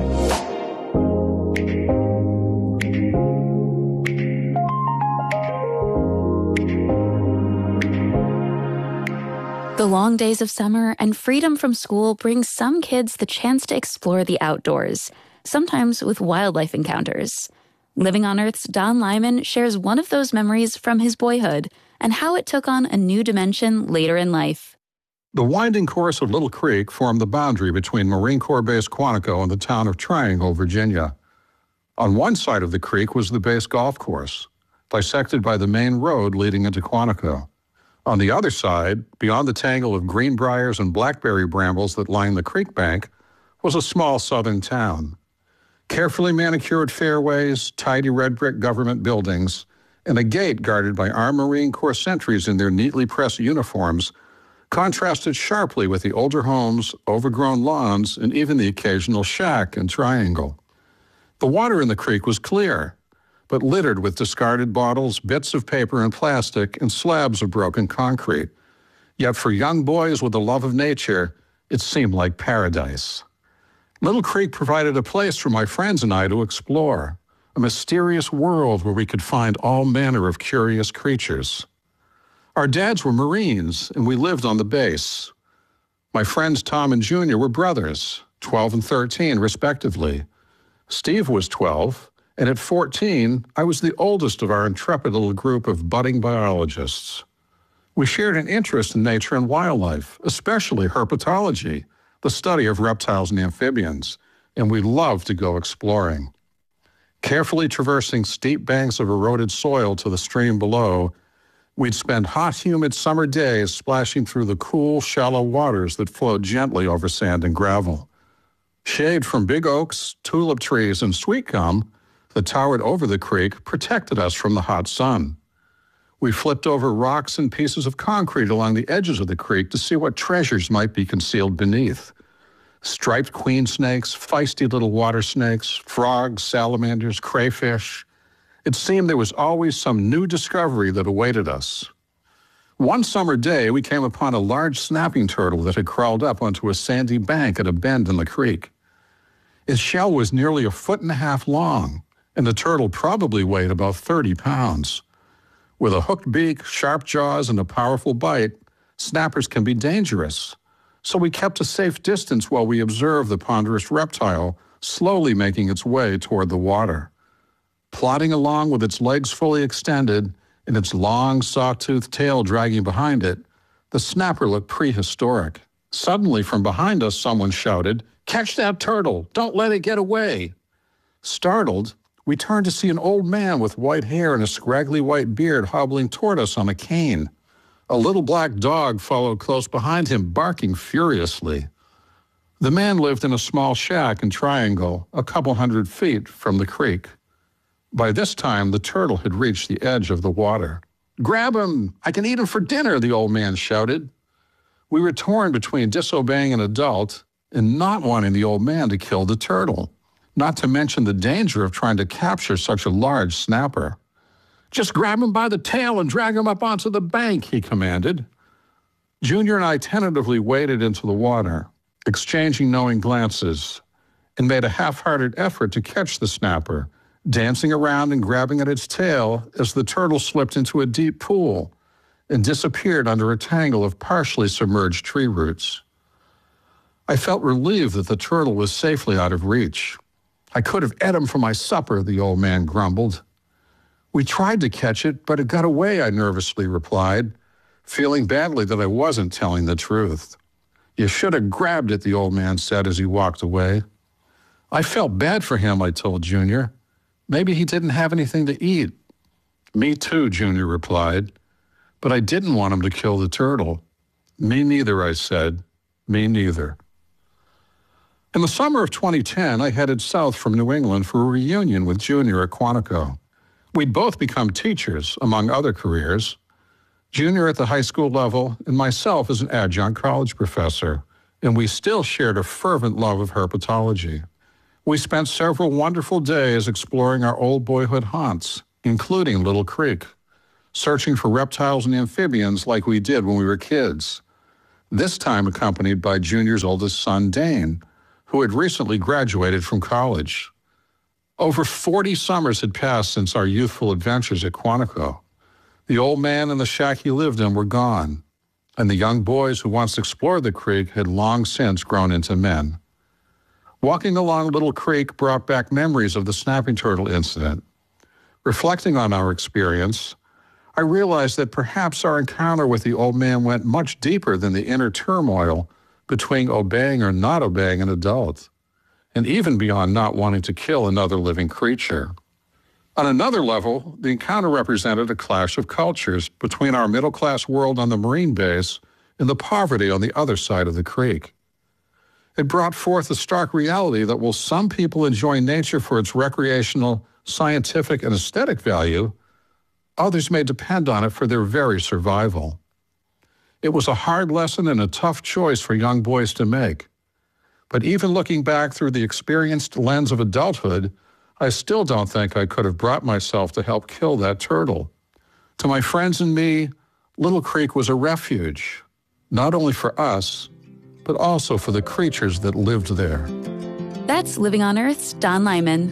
The long days of summer and freedom from school bring some kids the chance to explore the outdoors, sometimes with wildlife encounters. Living on Earth's Don Lyman shares one of those memories from his boyhood and how it took on a new dimension later in life. The winding course of Little Creek formed the boundary between Marine Corps Base Quantico and the town of Triangle, Virginia. On one side of the creek was the base golf course, dissected by the main road leading into Quantico. On the other side, beyond the tangle of greenbriers and blackberry brambles that line the creek bank, was a small southern town. Carefully manicured fairways, tidy red brick government buildings, and a gate guarded by armed Marine Corps sentries in their neatly pressed uniforms contrasted sharply with the older homes, overgrown lawns, and even the occasional shack and Triangle. The water in the creek was clear, but littered with discarded bottles, bits of paper and plastic, and slabs of broken concrete. Yet for young boys with a love of nature, it seemed like paradise. Little Creek provided a place for my friends and I to explore, a mysterious world where we could find all manner of curious creatures. Our dads were Marines, and we lived on the base. My friends Tom and Junior were brothers, 12 and 13, respectively. Steve was 12, and at 14, I was the oldest of our intrepid little group of budding biologists. We shared an interest in nature and wildlife, especially herpetology, the study of reptiles and amphibians, and we loved to go exploring. Carefully traversing steep banks of eroded soil to the stream below, we'd spend hot, humid summer days splashing through the cool, shallow waters that flowed gently over sand and gravel. Shade from big oaks, tulip trees, and sweet gum that towered over the creek protected us from the hot sun. We flipped over rocks and pieces of concrete along the edges of the creek to see what treasures might be concealed beneath. Striped queen snakes, feisty little water snakes, frogs, salamanders, crayfish. It seemed there was always some new discovery that awaited us. One summer day, we came upon a large snapping turtle that had crawled up onto a sandy bank at a bend in the creek. Its shell was nearly 1.5 feet long, and the turtle probably weighed about 30 pounds. With a hooked beak, sharp jaws, and a powerful bite, snappers can be dangerous. So we kept a safe distance while we observed the ponderous reptile slowly making its way toward the water. Plodding along with its legs fully extended and its long, saw-toothed tail dragging behind it, the snapper looked prehistoric. Suddenly, from behind us, someone shouted, "Catch that turtle! Don't let it get away!" Startled, we turned to see an old man with white hair and a scraggly white beard hobbling toward us on a cane. A little black dog followed close behind him, barking furiously. The man lived in a small shack in Triangle, a couple 100 feet from the creek. By this time, the turtle had reached the edge of the water. "Grab him! I can eat him for dinner," the old man shouted. We were torn between disobeying an adult and not wanting the old man to kill the turtle, not to mention the danger of trying to capture such a large snapper. "Just grab him by the tail and drag him up onto the bank," he commanded. Junior and I tentatively waded into the water, exchanging knowing glances, and made a half-hearted effort to catch the snapper, dancing around and grabbing at its tail as the turtle slipped into a deep pool and disappeared under a tangle of partially submerged tree roots. I felt relieved that the turtle was safely out of reach. "I could have ate him for my supper," the old man grumbled. "We tried to catch it, but it got away," I nervously replied, feeling badly that I wasn't telling the truth. "You should have grabbed it," the old man said as he walked away. I felt bad for him, I told Junior. Maybe he didn't have anything to eat. "Me too," Junior replied, but I didn't want him to kill the turtle. Me neither, I said. Me neither. In the summer of 2010, I headed south from New England for a reunion with Junior at Quantico. We'd both become teachers, among other careers. Junior at the high school level, and myself as an adjunct college professor, and we still shared a fervent love of herpetology. We spent several wonderful days exploring our old boyhood haunts, including Little Creek, searching for reptiles and amphibians like we did when we were kids, this time accompanied by Junior's oldest son, Dane, who had recently graduated from college. Over 40 summers had passed since our youthful adventures at Quantico. The old man and the shack he lived in were gone, and the young boys who once explored the creek had long since grown into men. Walking along Little Creek brought back memories of the snapping turtle incident. Reflecting on our experience, I realized that perhaps our encounter with the old man went much deeper than the inner turmoil between obeying or not obeying an adult, and even beyond not wanting to kill another living creature. On another level, the encounter represented a clash of cultures between our middle-class world on the Marine base and the poverty on the other side of the creek. It brought forth the stark reality that while some people enjoy nature for its recreational, scientific, and aesthetic value, others may depend on it for their very survival. It was a hard lesson and a tough choice for young boys to make. But even looking back through the experienced lens of adulthood, I still don't think I could have brought myself to help kill that turtle. To my friends and me, Little Creek was a refuge, not only for us, but also for the creatures that lived there. That's Living on Earth's Don Lyman.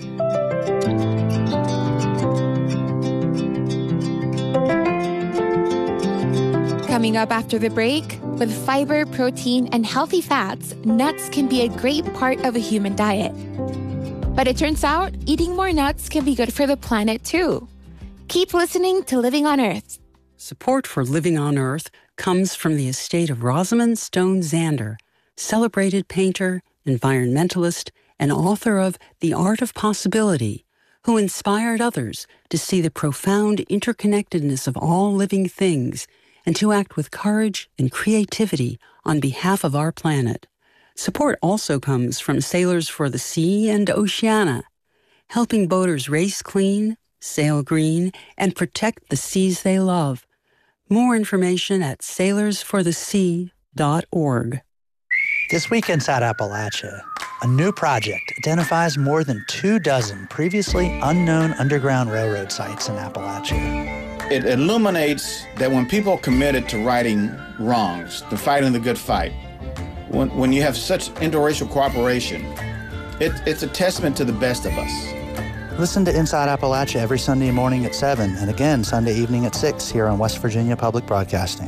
Coming up after the break, with fiber, protein, and healthy fats, nuts can be a great part of a human diet. But it turns out eating more nuts can be good for the planet too. Keep listening to Living on Earth. Support for Living on Earth comes from the estate of Rosamund Stone Zander, celebrated painter, environmentalist, and author of The Art of Possibility, who inspired others to see the profound interconnectedness of all living things and to act with courage and creativity on behalf of our planet. Support also comes from Sailors for the Sea and Oceana, helping boaters race clean, sail green, and protect the seas they love. More information at sailorsforthesea.org. This week inside Appalachia, a new project identifies more than 24 previously unknown Underground Railroad sites in Appalachia. It illuminates that when people are committed to righting wrongs, to fighting the good fight, when you have such interracial cooperation, it's a testament to the best of us. Listen to Inside Appalachia every Sunday morning at 7 and again Sunday evening at 6 here on West Virginia Public Broadcasting.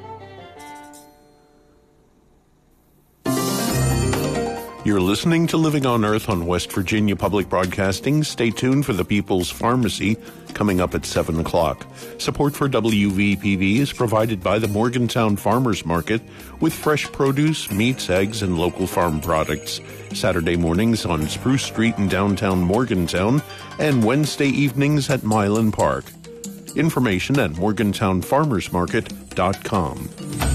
You're listening to Living on Earth on West Virginia Public Broadcasting. Stay tuned for the People's Pharmacy coming up at 7 o'clock. Support for WVPB is provided by the Morgantown Farmers Market with fresh produce, meats, eggs, and local farm products. Saturday mornings on Spruce Street in downtown Morgantown and Wednesday evenings at Milan Park. Information at morgantownfarmersmarket.com.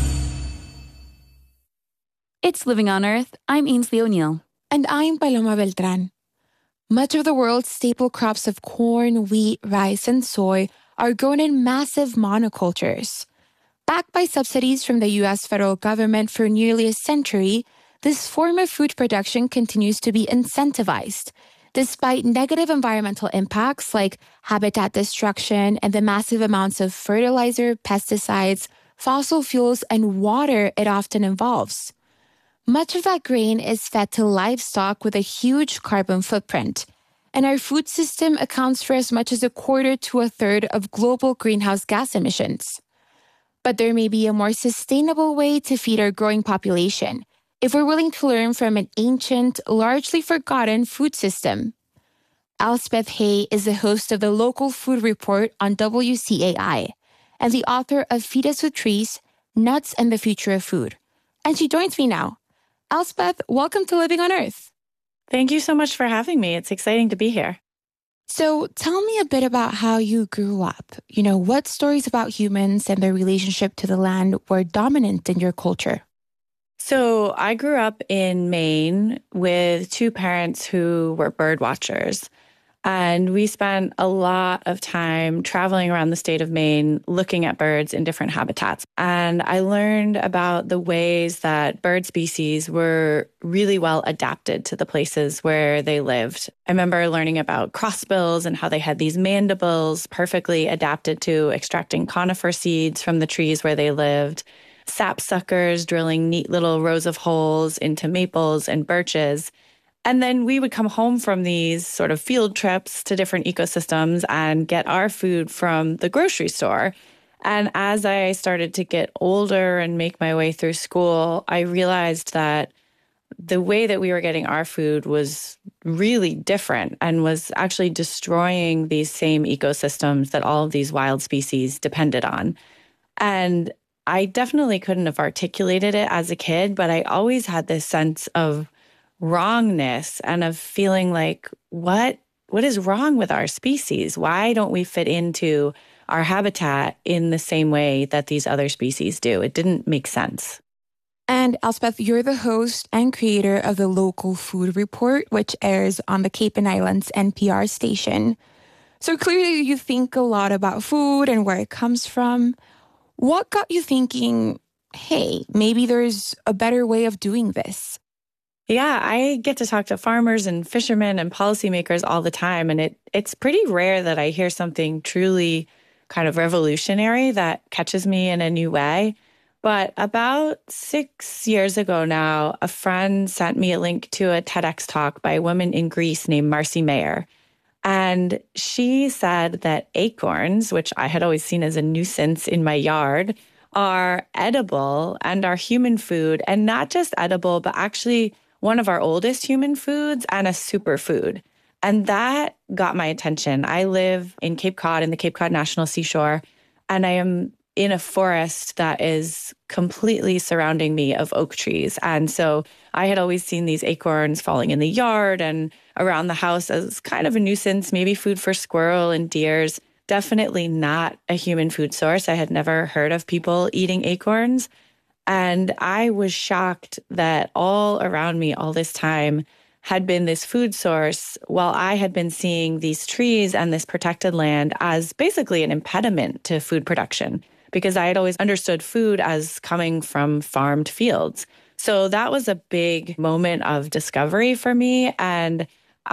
It's Living on Earth. I'm Ainsley O'Neill. And I'm Paloma Beltran. Much of the world's staple crops of corn, wheat, rice, and soy are grown in massive monocultures. Backed by subsidies from the U.S. federal government for nearly a century, this form of food production continues to be incentivized, despite negative environmental impacts like habitat destruction and the massive amounts of fertilizer, pesticides, fossil fuels, and water it often involves. Much of that grain is fed to livestock with a huge carbon footprint, and our food system accounts for as much as 1/4 to 1/3 of global greenhouse gas emissions. But there may be a more sustainable way to feed our growing population if we're willing to learn from an ancient, largely forgotten food system. Elspeth Hay is the host of the Local Food Report on WCAI and the author of Feed Us with Trees, Nuts and the Future of Food. And she joins me now. Elspeth, welcome to Living on Earth. Thank you so much for having me. It's exciting to be here. So tell me a bit about how you grew up. What stories about humans and their relationship to the land were dominant in your culture? So I grew up in Maine with two parents who were bird watchers. And we spent a lot of time traveling around the state of Maine, looking at birds in different habitats. And I learned about the ways that bird species were really well adapted to the places where they lived. I remember learning about crossbills and how they had these mandibles perfectly adapted to extracting conifer seeds from the trees where they lived, sapsuckers drilling neat little rows of holes into maples and birches. And then we would come home from these sort of field trips to different ecosystems and get our food from the grocery store. And as I started to get older and make my way through school, I realized that the way that we were getting our food was really different and was actually destroying these same ecosystems that all of these wild species depended on. And I definitely couldn't have articulated it as a kid, but I always had this sense of wrongness and of feeling like, what is wrong with our species? Why don't we fit into our habitat in the same way that these other species do? It didn't make sense. And Elspeth, you're the host and creator of the Local Food Report, which airs on the Cape and Islands NPR station. So clearly you think a lot about food and where it comes from. What got you thinking, hey, maybe there's a better way of doing this? Yeah, I get to talk to farmers and fishermen and policymakers all the time, and it's pretty rare that I hear something truly kind of revolutionary that catches me in a new way. But about 6 years ago now, a friend sent me a link to a TEDx talk by a woman in Greece named Marcy Mayer. And she said that acorns, which I had always seen as a nuisance in my yard, are edible and are human food, and not just edible, but actually one of our oldest human foods and a superfood. And that got my attention. I live in Cape Cod, in the Cape Cod National Seashore, and I am in a forest that is completely surrounding me of oak trees. And so I had always seen these acorns falling in the yard and around the house as kind of a nuisance, maybe food for squirrel and deers. Definitely not a human food source. I had never heard of people eating acorns. And I was shocked that all around me all this time had been this food source, while I had been seeing these trees and this protected land as basically an impediment to food production, because I had always understood food as coming from farmed fields. So that was a big moment of discovery for me. And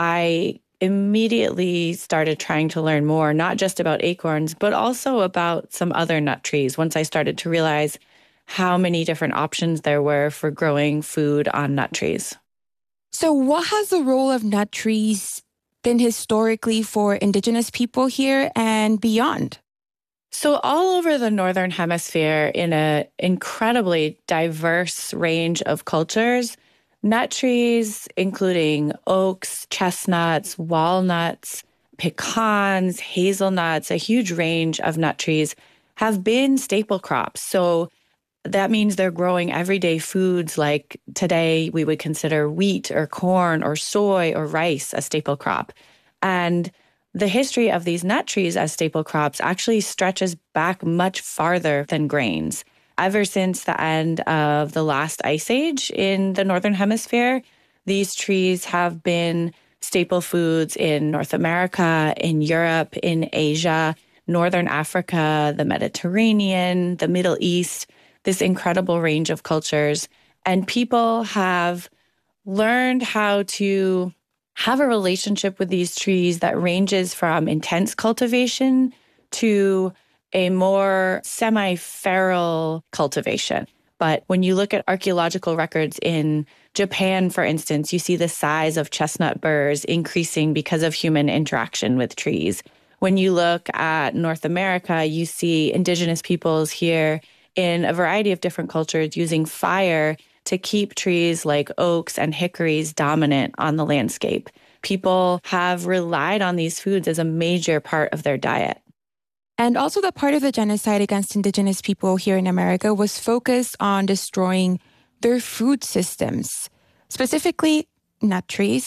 I immediately started trying to learn more, not just about acorns, but also about some other nut trees, once I started to realize how many different options there were for growing food on nut trees. So what has the role of nut trees been historically for Indigenous people here and beyond? So all over the Northern Hemisphere, in an incredibly diverse range of cultures, nut trees, including oaks, chestnuts, walnuts, pecans, hazelnuts, a huge range of nut trees, have been staple crops. So that means they're growing everyday foods like today we would consider wheat or corn or soy or rice a staple crop. And the history of these nut trees as staple crops actually stretches back much farther than grains. Ever since the end of the last ice age in the Northern Hemisphere, these trees have been staple foods in North America, in Europe, in Asia, Northern Africa, the Mediterranean, the Middle East, this incredible range of cultures. And people have learned how to have a relationship with these trees that ranges from intense cultivation to a more semi-feral cultivation. But when you look at archaeological records in Japan, for instance, you see the size of chestnut burrs increasing because of human interaction with trees. When you look at North America, you see Indigenous peoples here in a variety of different cultures using fire to keep trees like oaks and hickories dominant on the landscape. People have relied on these foods as a major part of their diet. And also the part of the genocide against Indigenous people here in America was focused on destroying their food systems, specifically nut trees.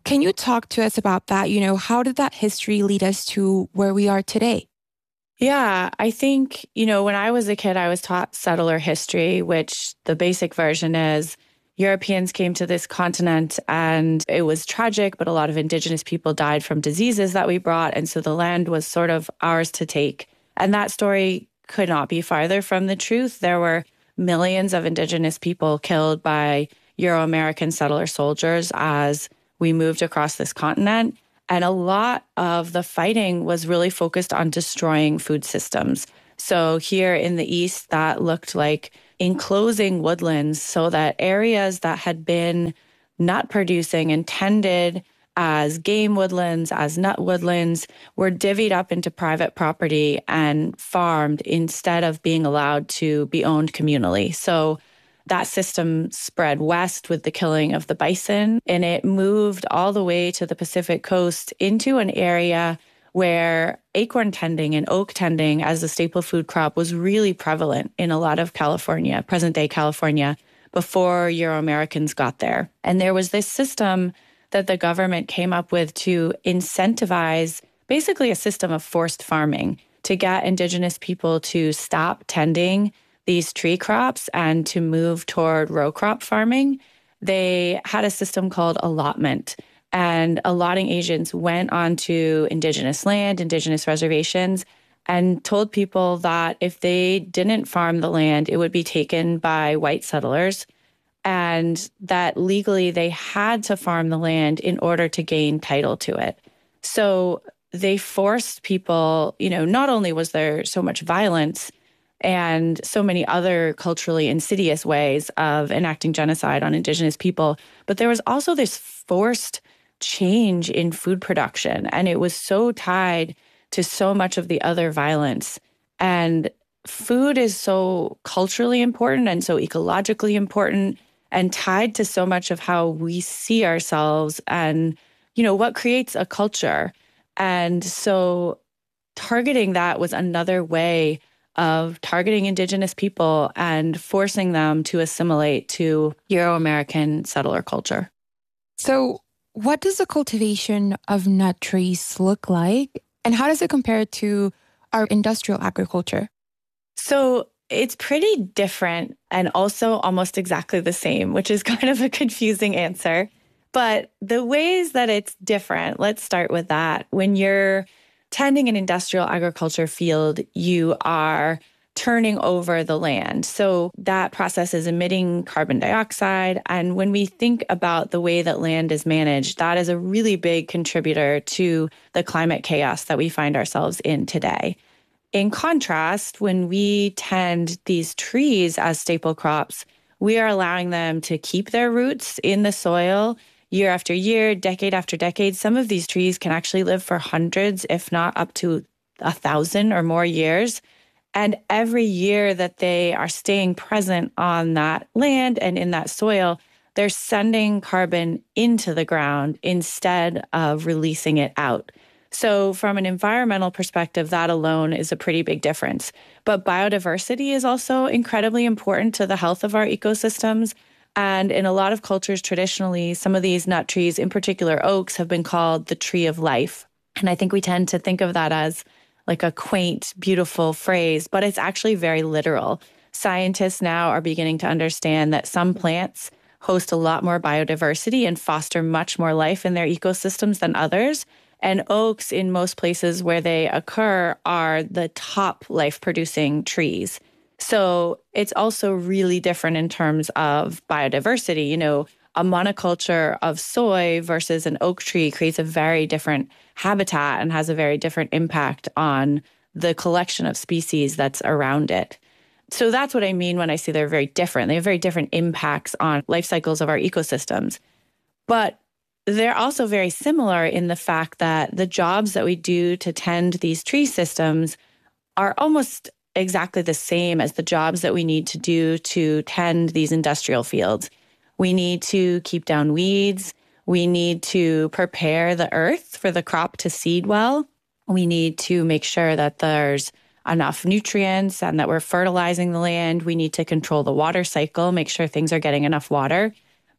Can you talk to us about that? How did that history lead us to where we are today? Yeah, I think, when I was a kid, I was taught settler history, which the basic version is Europeans came to this continent and it was tragic, but a lot of indigenous people died from diseases that we brought. And so the land was sort of ours to take. And that story could not be farther from the truth. There were millions of indigenous people killed by Euro-American settler soldiers as we moved across this continent. And a lot of the fighting was really focused on destroying food systems. So here in the East, that looked like enclosing woodlands so that areas that had been nut producing and tended as game woodlands, as nut woodlands, were divvied up into private property and farmed instead of being allowed to be owned communally. So that system spread west with the killing of the bison, and it moved all the way to the Pacific coast into an area where acorn tending and oak tending as a staple food crop was really prevalent in a lot of California, present-day California, before Euro-Americans got there. And there was this system that the government came up with to incentivize basically a system of forced farming to get indigenous people to stop tending these tree crops and to move toward row crop farming. They had a system called allotment, and allotting agents went onto indigenous land, indigenous reservations, and told people that if they didn't farm the land, it would be taken by white settlers, and that legally they had to farm the land in order to gain title to it. So they forced people, not only was there so much violence and so many other culturally insidious ways of enacting genocide on indigenous people, but there was also this forced change in food production. And it was so tied to so much of the other violence. And food is so culturally important and so ecologically important and tied to so much of how we see ourselves and, what creates a culture. And so targeting that was another way of targeting indigenous people and forcing them to assimilate to Euro-American settler culture. So what does the cultivation of nut trees look like? And how does it compare to our industrial agriculture? So it's pretty different and also almost exactly the same, which is kind of a confusing answer. But the ways that it's different, let's start with that. When you're tending an industrial agriculture field, you are turning over the land. So that process is emitting carbon dioxide. And when we think about the way that land is managed, that is a really big contributor to the climate chaos that we find ourselves in today. In contrast, when we tend these trees as staple crops, we are allowing them to keep their roots in the soil year after year, decade after decade. Some of these trees can actually live for hundreds, if not up to 1,000 or more years. And every year that they are staying present on that land and in that soil, they're sending carbon into the ground instead of releasing it out. So from an environmental perspective, that alone is a pretty big difference. But biodiversity is also incredibly important to the health of our ecosystems. And in a lot of cultures, traditionally, some of these nut trees, in particular oaks, have been called the tree of life. And I think we tend to think of that as like a quaint, beautiful phrase, but it's actually very literal. Scientists now are beginning to understand that some plants host a lot more biodiversity and foster much more life in their ecosystems than others. And oaks, in most places where they occur, are the top life-producing trees. So it's also really different in terms of biodiversity. A monoculture of soy versus an oak tree creates a very different habitat and has a very different impact on the collection of species that's around it. So that's what I mean when I say they're very different. They have very different impacts on life cycles of our ecosystems. But they're also very similar in the fact that the jobs that we do to tend these tree systems are almost exactly the same as the jobs that we need to do to tend these industrial fields. We need to keep down weeds. We need to prepare the earth for the crop to seed well. We need to make sure that there's enough nutrients and that we're fertilizing the land. We need to control the water cycle, make sure things are getting enough water.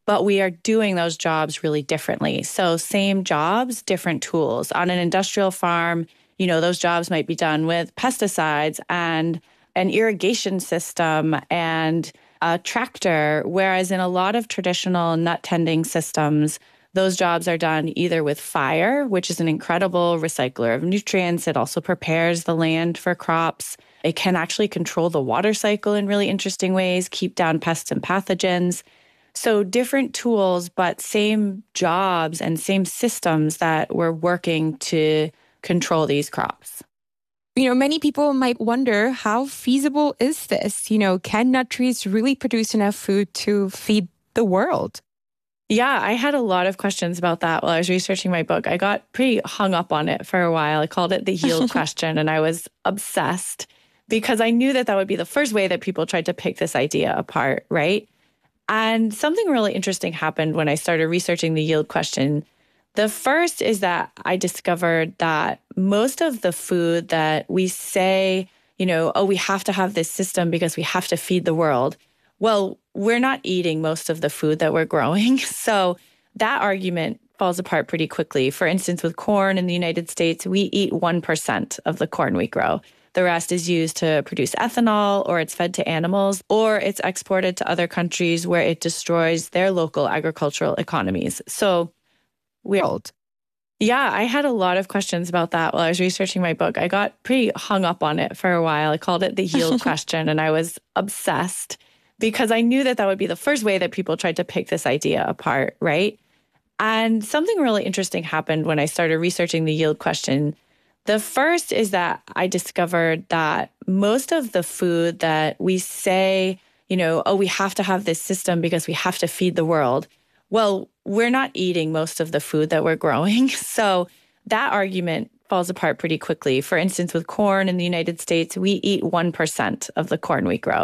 but we are doing those jobs really differently. So same jobs, different tools. On an industrial farm, those jobs might be done with pesticides and an irrigation system and a tractor, whereas in a lot of traditional nut tending systems, those jobs are done either with fire, which is an incredible recycler of nutrients. It also prepares the land for crops. It can actually control the water cycle in really interesting ways, keep down pests and pathogens. So different tools, but same jobs and same systems that we're working to control these crops. Many people might wonder, how feasible is this? Can nut trees really produce enough food to feed the world? Yeah, I had a lot of questions about that while I was researching my book. I got pretty hung up on it for a while. I called it the yield question, and I was obsessed because I knew that would be the first way that people tried to pick this idea apart, right? And something really interesting happened when I started researching the yield question. The first is that I discovered that most of the food that we say, we have to have this system because we have to feed the world. Well, we're not eating most of the food that we're growing. So that argument falls apart pretty quickly. For instance, with corn in the United States, we eat 1% of the corn we grow. The rest is used to produce ethanol, or it's fed to animals, or it's exported to other countries where it destroys their local agricultural economies. So yeah, I had a lot of questions about that while I was researching my book. I got pretty hung up on it for a while. I called it the yield question, and I was obsessed because I knew that would be the first way that people tried to pick this idea apart, right? And something really interesting happened when I started researching the yield question. The first is that I discovered that most of the food that we say, we have to have this system because we have to feed the world. Well, we're not eating most of the food that we're growing. So that argument falls apart pretty quickly. For instance, with corn in the United States, we eat 1% of the corn we grow.